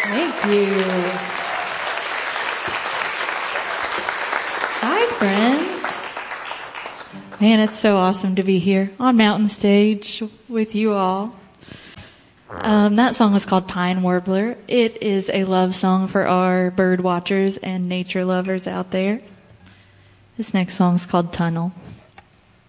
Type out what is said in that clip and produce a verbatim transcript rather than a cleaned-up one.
Thank you. Hi, friends. Man, it's so awesome to be here on Mountain Stage with you all. Um, that song was called Pine Warbler. It is a love song for our bird watchers and nature lovers out there. This next song is called Tunnel.